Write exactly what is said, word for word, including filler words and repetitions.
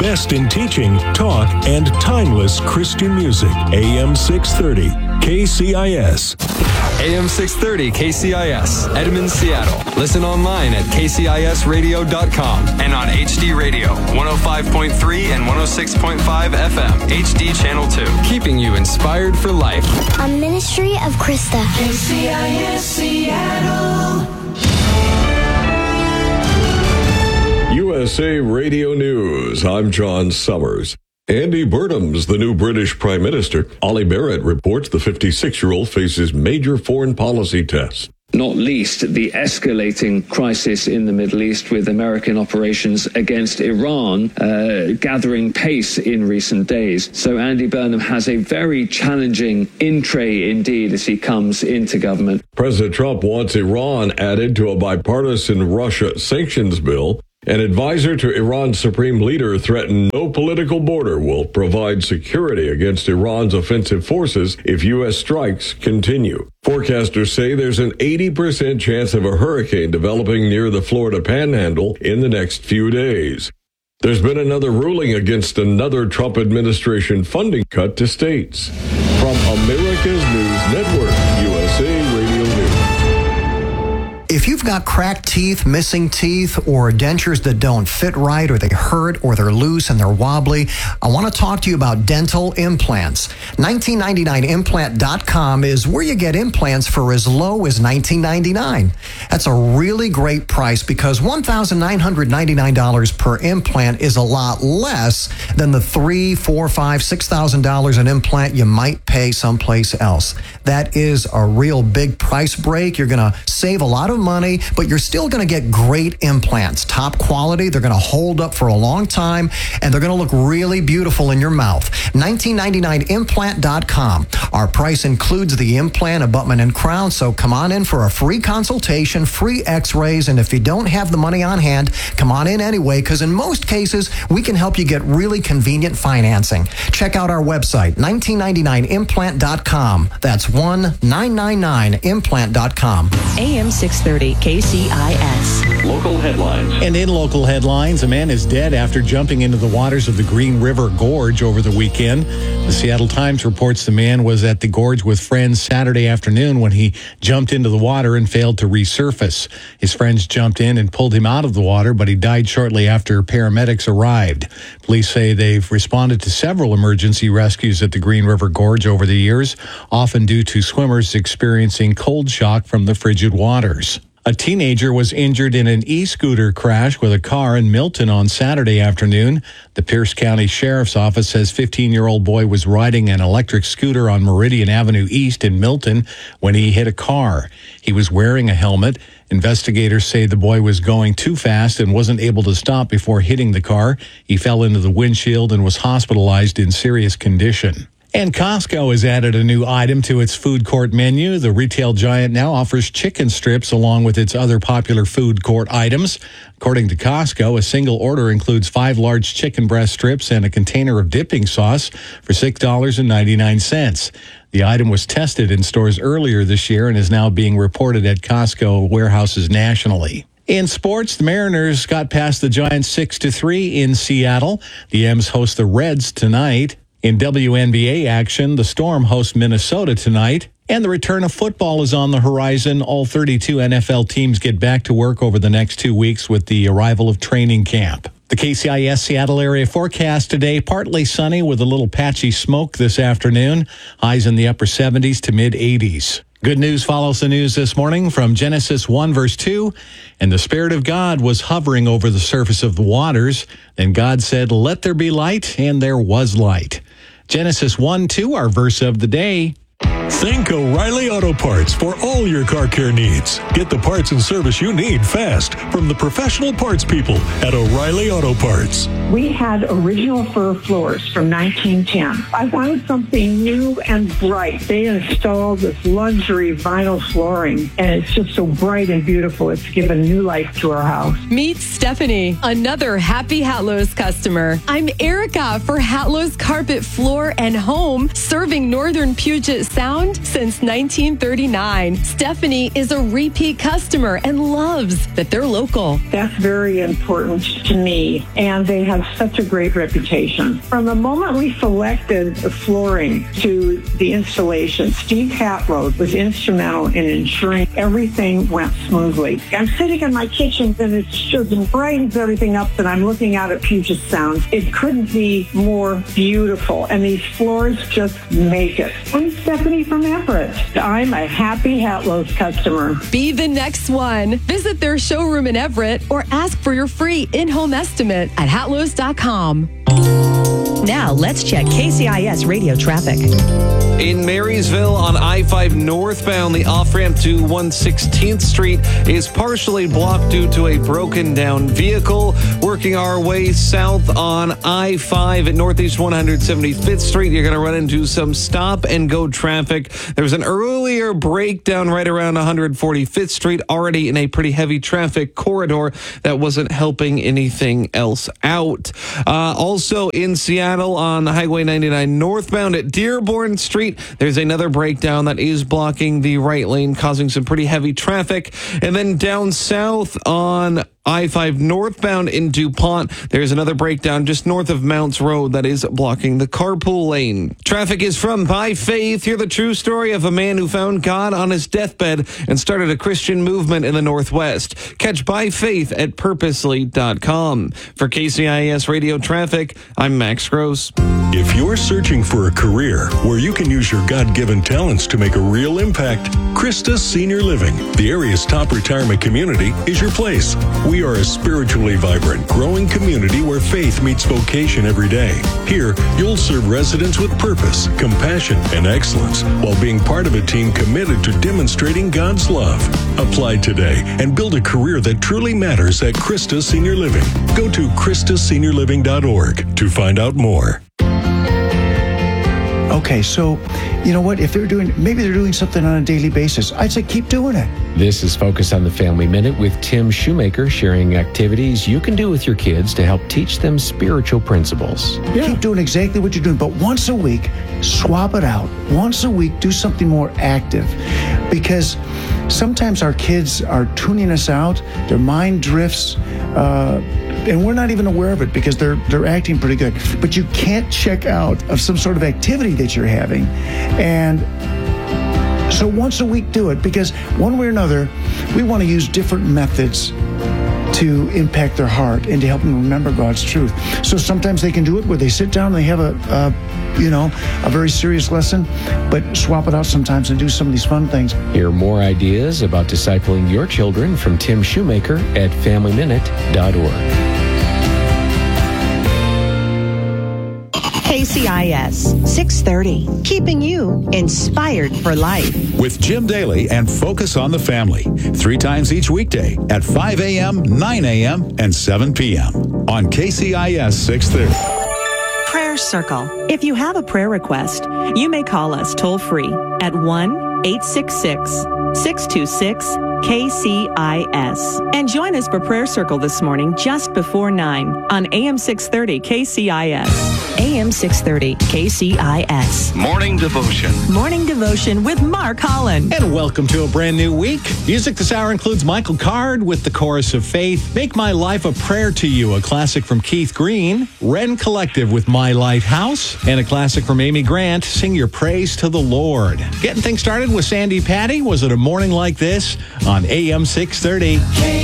best in teaching, talk, and timeless Christian music. A M six thirty, K C I S. A M six thirty K C I S, Edmond, Seattle. Listen online at k c i s radio dot com and on H D Radio, one oh five point three and one oh six point five F M, H D Channel two. Keeping you inspired for life. A ministry of Krista. K C I S Seattle. U S A Radio News. I'm John Summers. Andy Burnham's the new British Prime Minister. Ollie Barrett reports the fifty-six-year-old faces major foreign policy tests. Not least the escalating crisis in the Middle East with American operations against Iran uh, gathering pace in recent days. So Andy Burnham has a very challenging in-tray indeed as he comes into government. President Trump wants Iran added to a bipartisan Russia sanctions bill. An advisor to Iran's supreme leader threatened no political border will provide security against Iran's offensive forces if U S strikes continue. Forecasters say there's an eighty percent chance of a hurricane developing near the Florida Panhandle in the next few days. There's been another ruling against another Trump administration funding cut to states. From America's News Network, U S A Radio News. If you've got cracked teeth, missing teeth, or dentures that don't fit right, or they hurt, or they're loose and they're wobbly, I want to talk to you about dental implants. nineteen ninety-nine implant dot com is where you get implants for as low as nineteen ninety-nine dollars. That's a really great price because one thousand nine hundred ninety-nine dollars per implant is a lot less than the three, four, five, six thousand dollars an implant you might pay someplace else. That is a real big price break. You're going to save a lot of money, but you're still going to get great implants. Top quality. They're going to hold up for a long time, and they're going to look really beautiful in your mouth. nineteen ninety-nine implant dot com. Our price includes the implant, abutment, and crown, so come on in for a free consultation, free x-rays, and if you don't have the money on hand, come on in anyway, because in most cases, we can help you get really convenient financing. Check out our website, nineteen ninety-nine implant dot com. That's one nine nine nine implant dot com. A M six thirty K C I S. Local headlines. And in local headlines, a man is dead after jumping into the waters of the Green River Gorge over the weekend. The Seattle Times reports the man was at the gorge with friends Saturday afternoon when he jumped into the water and failed to resurface. His friends jumped in and pulled him out of the water, but he died shortly after paramedics arrived. Police say they've responded to several emergency rescues at the Green River Gorge over the years, often due to swimmers experiencing cold shock from the frigid waters. A teenager was injured in an e-scooter crash with a car in Milton on Saturday afternoon. The Pierce County Sheriff's Office says fifteen-year-old boy was riding an electric scooter on Meridian Avenue East in Milton when he hit a car. He was wearing a helmet. Investigators say the boy was going too fast and wasn't able to stop before hitting the car. He fell into the windshield and was hospitalized in serious condition. And Costco has added a new item to its food court menu. The retail giant now offers chicken strips along with its other popular food court items. According to Costco, a single order includes five large chicken breast strips and a container of dipping sauce for six dollars and ninety-nine cents. The item was tested in stores earlier this year and is now being reported at Costco warehouses nationally. In sports, the Mariners got past the Giants six to three in Seattle. The M's host the Reds tonight. In W N B A action, the Storm hosts Minnesota tonight, and the return of football is on the horizon. All thirty-two N F L teams get back to work over the next two weeks with the arrival of training camp. The K C I S Seattle area forecast today, partly sunny with a little patchy smoke this afternoon. Highs in the upper seventies to mid-eighties. Good news follows the news this morning from Genesis one, verse two. And the Spirit of God was hovering over the surface of the waters. Then God said, "Let there be light," and there was light. Genesis one two, our verse of the day. Thank O'Reilly Auto Parts for all your car care needs. Get the parts and service you need fast from the professional parts people at O'Reilly Auto Parts. We had original fir floors from nineteen ten. I wanted something new and bright. They installed this luxury vinyl flooring, and it's just so bright and beautiful. It's given new life to our house. Meet Stephanie, another happy Hatlow's customer. I'm Erica for Hatlow's Carpet Floor and Home, serving Northern Puget Sound since nineteen thirty-nine. Stephanie is a repeat customer and loves that they're local. That's very important to me. And they have such a great reputation. From the moment we selected the flooring to the installation, Steve Hatlow was instrumental in ensuring everything went smoothly. I'm sitting in my kitchen and it's just brightens everything up, and I'm looking out at Puget Sound. It couldn't be more beautiful, and these floors just make it. I'm Stephanie from Everett. I'm a happy Hatlow's customer. Be the next one. Visit their showroom in Everett or ask for your free in-home estimate at hatlows dot com. Now let's check K C I S radio traffic. In Marysville on I five northbound, the off-ramp to one hundred sixteenth Street is partially blocked due to a broken down vehicle. Working our way south on I five at Northeast one hundred seventy-fifth Street, you're going to run into some stop-and-go traffic. There was an earlier breakdown right around one hundred forty-fifth Street, already in a pretty heavy traffic corridor that wasn't helping anything else out. Uh, also in Seattle on Highway ninety-nine northbound at Dearborn Street, there's another breakdown that is blocking the right lane, causing some pretty heavy traffic. And then down south on I five northbound in DuPont, there's another breakdown just north of Mounts Road that is blocking the carpool lane. Traffic is from By Faith. Hear the true story of a man who found God on his deathbed and started a Christian movement in the Northwest. Catch By Faith at purposely dot com. For K C I S Radio Traffic, I'm Max Gross. If you're searching for a career where you can use your God-given talents to make a real impact, Christus Senior Living, the area's top retirement community, is your place. We are a spiritually vibrant, growing community where faith meets vocation every day. Here, you'll serve residents with purpose, compassion, and excellence while being part of a team committed to demonstrating God's love. Apply today and build a career that truly matters at Christus Senior Living. Go to christus senior living dot org to find out more. Okay, so you know what? If they're doing, maybe they're doing something on a daily basis, I'd say keep doing it. This is Focus on the Family Minute with Tim Shoemaker, sharing activities you can do with your kids to help teach them spiritual principles. Yeah. Keep doing exactly what you're doing, but once a week, swap it out. Once a week, do something more active. Because sometimes our kids are tuning us out, their mind drifts, uh, and we're not even aware of it because they're they're acting pretty good. But you can't check out of some sort of activity that you're having. And so once a week, do it, because one way or another, we want to use different methods to impact their heart and to help them remember God's truth. So sometimes they can do it where they sit down and they have a, a you know, a very serious lesson, but swap it out sometimes and do some of these fun things. Hear more ideas about discipling your children from Tim Shoemaker at family minute dot org. K C I S six thirty, keeping you inspired for life. With Jim Daly and Focus on the Family, three times each weekday at five a.m., nine a.m., and seven p.m. on K C I S six thirty. Prayer Circle. If you have a prayer request, you may call us toll free at one eight six six, six two six, K C I S. And join us for Prayer Circle this morning just before nine on A M six thirty K C I S. A M six thirty K C I S. Morning Devotion. Morning Devotion with Mark Holland. And welcome to a brand new week. Music this hour includes Michael Card with the Chorus of Faith, Make My Life a Prayer to You, a classic from Keith Green, Wren Collective with My Lighthouse, and a classic from Amy Grant, Sing Your Praise to the Lord. Getting things started with Sandy Patty. Was it a morning like this on A M six thirty?